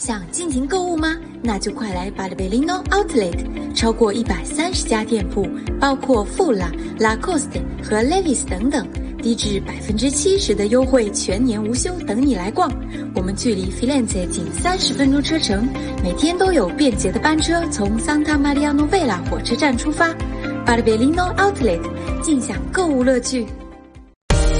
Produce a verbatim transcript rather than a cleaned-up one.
想尽情购物吗？那就快来 Bartolino Outlet， 超过一百三十家店铺，包括 Fula、Lacoste 和 Levi's 等等，低至百分之七十的优惠，全年无休，等你来逛。我们距离 Firenze 仅三十分钟车程，每天都有便捷的班车从 Santa Maria Novella 火车站出发。Bartolino Outlet， 尽享购物乐趣。